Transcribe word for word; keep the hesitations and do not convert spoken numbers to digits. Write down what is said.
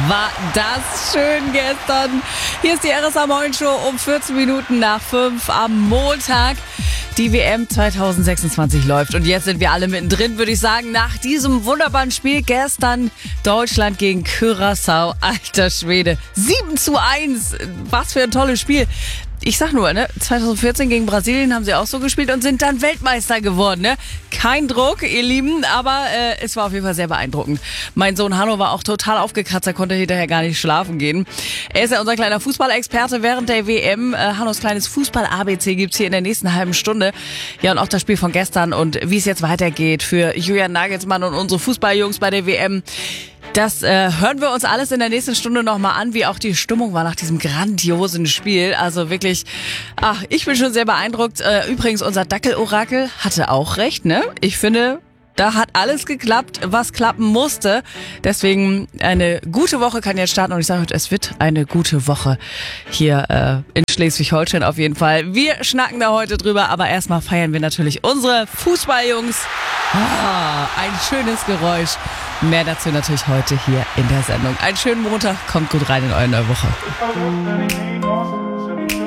war das schön gestern. Hier ist die R S A Morning Show um vierzehn Minuten nach fünf am Montag. Die W M zwanzig sechsundzwanzig läuft und jetzt sind wir alle mittendrin, würde ich sagen, nach diesem wunderbaren Spiel gestern Deutschland gegen Curaçao. Alter Schwede, sieben zu eins, was für ein tolles Spiel. Ich sag nur, ne, zwanzig vierzehn gegen Brasilien haben sie auch so gespielt und sind dann Weltmeister geworden, ne? Kein Druck, ihr Lieben, aber äh, es war auf jeden Fall sehr beeindruckend. Mein Sohn Hanno war auch total aufgekratzt, er konnte hinterher gar nicht schlafen gehen. Er ist ja unser kleiner Fußballexperte während der W M. Äh, Hannos kleines Fußball-A B C gibt's hier in der nächsten halben Stunde. Ja, und auch das Spiel von gestern und wie es jetzt weitergeht für Julian Nagelsmann und unsere Fußballjungs bei der W M. Das äh, hören wir uns alles in der nächsten Stunde nochmal an, wie auch die Stimmung war nach diesem grandiosen Spiel. Also wirklich, ach, ich bin schon sehr beeindruckt. Äh, übrigens, unser Dackel-Orakel hatte auch recht, ne? Ich finde, da hat alles geklappt, was klappen musste. Deswegen eine gute Woche kann jetzt starten und ich sage, es wird eine gute Woche hier äh, in Schleswig-Holstein auf jeden Fall. Wir schnacken da heute drüber, aber erstmal feiern wir natürlich unsere Fußballjungs. Ah, ein schönes Geräusch. Mehr dazu natürlich heute hier in der Sendung. Einen schönen Montag, kommt gut rein in eure neue Woche.